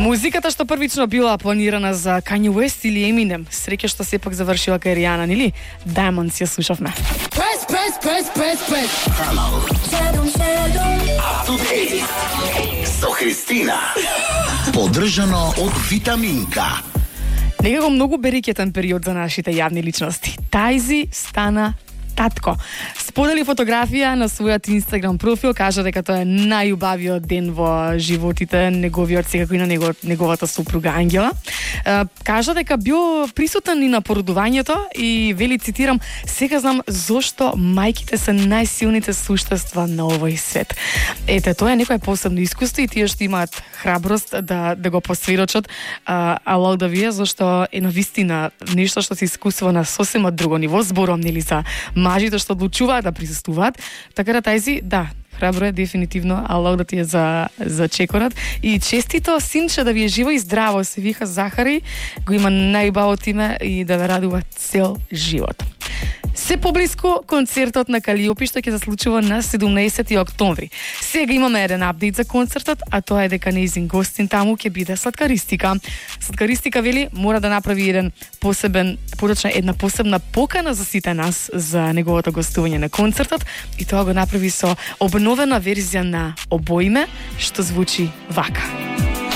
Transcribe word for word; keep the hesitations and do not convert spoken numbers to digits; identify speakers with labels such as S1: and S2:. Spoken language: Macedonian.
S1: Музиката што првично била планирана за Kanye West или Eminem, среќа што сепак завршила кај Ријана, нели? Diamonds ја слушавме.
S2: Press, press, press, press, press. Hello. Up to date. Со Христина. Поддржано од Витаминка.
S1: Некако многу берекетен период за нашите јавни личности. Тајзи стана татко. Сподели фотографија на својот Инстаграм профил, кажа дека тоа е најубавиот ден во животите неговиот, секако и на него, неговата супруга Ангела. Е, кажа дека бил присутен и на породувањето и вели, цитирам, сега знам зошто мајките се најсилните суштества на овој свет. Ете, тоа е некое посебно искуство и тие што имаат храброст да, да го посведочат, а, алал да вие, зашто е навистина нешто што се искусува на сосема друго ниво, збором нели за мажите што одлучуваат да присуствуваат, така да тајзи, да, храбро е дефинитивно, аллах да ти е за, за чекорат. И честито, синче, да ви е живо и здраво, се вика Захари, го има најубавото име и да ве радува цел живот. Се поблиску концертот на Калиопи што ќе се случува на седумнаесети октомври. Сега имаме еден апдейт за концертот, а тоа е дека нејзин гостин таму ќе биде Сладкаристика. Сладкаристика вели мора да направи еден посебен, порачна една посебна покана за сите нас за неговото гостување на концертот и тоа го направи со обновена верзија на Обоиме што звучи вака.